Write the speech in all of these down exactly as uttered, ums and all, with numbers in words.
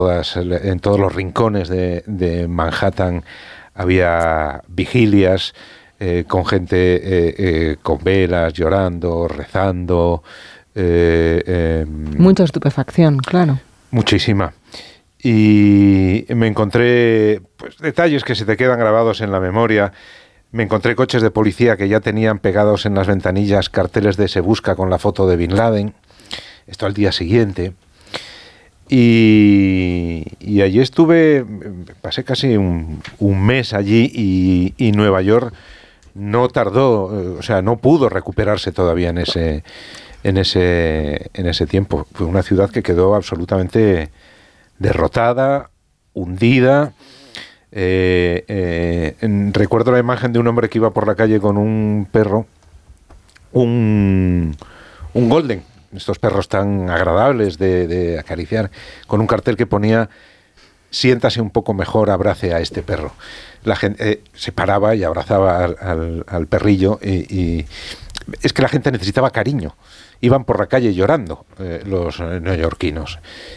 todas, en todos los rincones de, de Manhattan había vigilias eh, con gente eh, eh, con velas, llorando, rezando. Eh, eh, Mucha estupefacción, claro. Muchísima. Y me encontré pues, detalles que se te quedan grabados en la memoria. Me encontré coches de policía que ya tenían pegados en las ventanillas carteles de "Se busca" con la foto de Bin Laden. Esto al día siguiente. Y, y allí estuve, pasé casi un, un mes allí y, y Nueva York no tardó, o sea, no pudo recuperarse todavía en ese, en ese, en ese tiempo. Fue una ciudad que quedó absolutamente derrotada, hundida. Eh, eh, en, recuerdo la imagen de un hombre que iba por la calle con un perro, un, un golden, estos perros tan agradables de, de acariciar, con un cartel que ponía "Siéntase un poco mejor, abrace a este perro". La gente eh, se paraba y abrazaba al, al, al perrillo y, y es que la gente necesitaba cariño. Iban por la calle llorando eh, los neoyorquinos.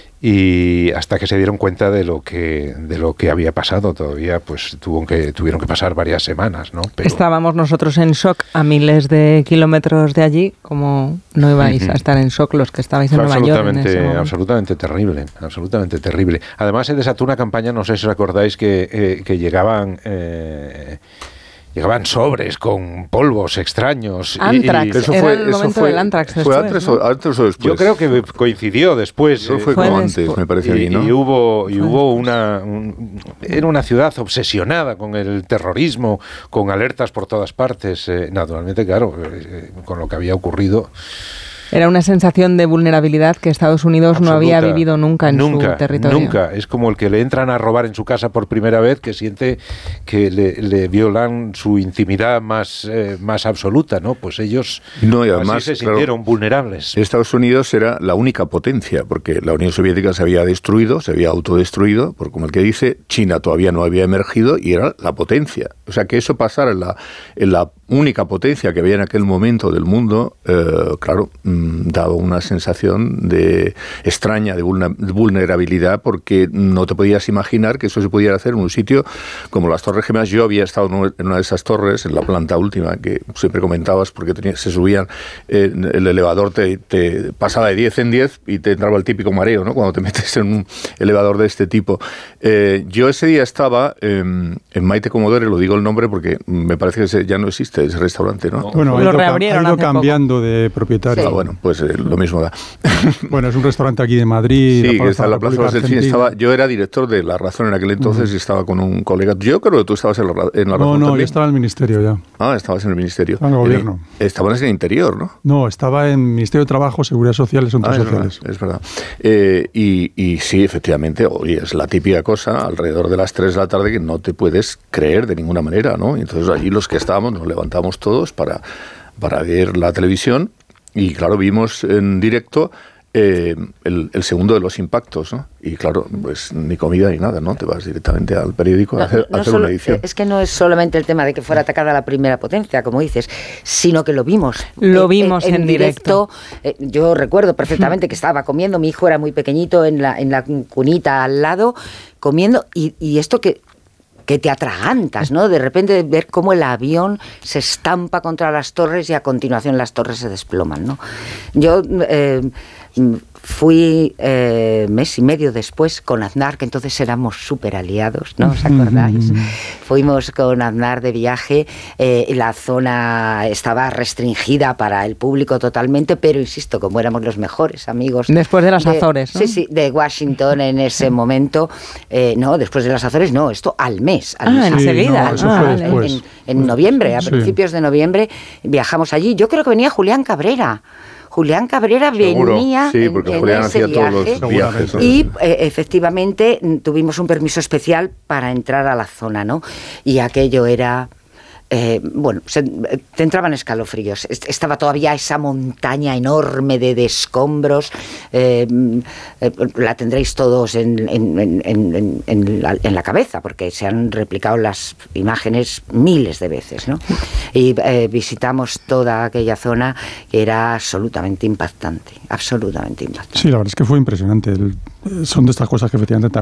Y hasta que se dieron cuenta de lo que de lo que había pasado, todavía pues tuvo que, tuvieron que pasar varias semanas, ¿no? Pero... Estábamos nosotros en shock a miles de kilómetros de allí, como no ibais uh-huh. a estar en shock los que estabais en Nueva York en ese momento. Absolutamente terrible, absolutamente terrible. Además se desató una campaña, no sé si os acordáis, que, eh, que llegaban... Eh, Llegaban sobres con polvos extraños. Antrax, y, y eso fue, era el momento eso fue, del Antrax. ¿Fue después, antes, ¿no? o, antes o después? Yo creo que coincidió después. Eso fue eh, como fue antes, después. me parece y, a mí, ¿no? Y hubo, y hubo una... Un, era una ciudad obsesionada con el terrorismo, con alertas por todas partes. Eh, naturalmente, claro, eh, con lo que había ocurrido... Era una sensación de vulnerabilidad que Estados Unidos Absoluta. no había vivido nunca en nunca, su territorio. Nunca. Es como el que le entran a robar en su casa por primera vez, que siente que le, le violan su intimidad más, eh, más absoluta, ¿no? Pues ellos no, y además, así se sintieron claro, vulnerables. Estados Unidos era la única potencia, porque la Unión Soviética se había destruido, se había autodestruido, por como el que dice, China todavía no había emergido y era la potencia. O sea, que eso pasara en la, en la única potencia que había en aquel momento del mundo, eh, claro, daba una sensación de extraña de vulnerabilidad, porque no te podías imaginar que eso se pudiera hacer en un sitio como las Torres Gemelas. Yo había estado en una de esas torres, en la planta última, que siempre comentabas, porque tenía, se subían, eh, el elevador te, te pasaba de diez en diez y te entraba el típico mareo, ¿no? Cuando te metes en un elevador de este tipo. Eh, yo ese día estaba eh, en Maite Comodore, lo digo el nombre porque me parece que ese ya no existe, ese restaurante, ¿no? Bueno, lo ha ido, reabrieron ha ido hace cambiando poco. de propietario. Sí. Ah, bueno, pues eh, lo mismo da. Bueno, es un restaurante aquí de Madrid. Sí, que está en la Plaza del Cine. Estaba, yo era director de La Razón en aquel entonces uh-huh. y estaba con un colega. Yo creo que tú estabas en La, en la Razón. No, no, también. yo estaba en el Ministerio ya. Ah, estabas en el Ministerio. En el Gobierno. En, estabas en el Interior, ¿no? No, estaba en el Ministerio de Trabajo, Seguridad Social y Asuntos ah, es Sociales. Verdad, es verdad. Eh, y, y sí, efectivamente, oye, es la típica cosa, alrededor de las tres de la tarde, que no te puedes creer de ninguna manera, ¿no? Y entonces allí los que estábamos nos levantamos todos para, para ver la televisión. Y claro, vimos en directo eh, el, el segundo de los impactos, ¿no? Y claro, pues ni comida ni nada, ¿no? Te vas directamente al periódico no, a hacer, no a hacer solo, una edición. Es que no es solamente el tema de que fuera atacada la primera potencia, como dices, sino que lo vimos. Lo vimos en, en, en directo. directo. Eh, yo recuerdo perfectamente que estaba comiendo, mi hijo era muy pequeñito en la, en la cunita al lado, comiendo, y, y esto que... que te atragantas, ¿no? De repente ver cómo el avión se estampa contra las torres y a continuación las torres se desploman, ¿no? Yo eh, fui eh, mes y medio después con Aznar, que entonces éramos súper aliados, ¿no? ¿Os acordáis? Fuimos con Aznar de viaje, eh, la zona estaba restringida para el público totalmente, pero insisto, como éramos los mejores amigos... Después de las de, Azores, ¿no? Sí, sí, de Washington en ese momento, eh, no, después de las Azores, no, esto al mes. Al ah, mes enseguida. No, eso ah, fue vale. después. En, en noviembre, a sí. principios de noviembre, viajamos allí. Yo creo que venía Julián Cabrera. Julián Cabrera Seguro. venía sí, en, porque en Julián ese hacía viaje todos los viajes. y eh, efectivamente tuvimos un permiso especial para entrar a la zona, ¿no? Y aquello era... Eh, bueno, se, te entraban escalofríos. Estaba todavía esa montaña enorme de, de escombros. Eh, eh, la tendréis todos en, en, en, en, en, la, en la cabeza, porque se han replicado las imágenes miles de veces, ¿no? Y eh, visitamos toda aquella zona que era absolutamente impactante, absolutamente impactante. Sí, la verdad es que fue impresionante. El, son de estas cosas que efectivamente te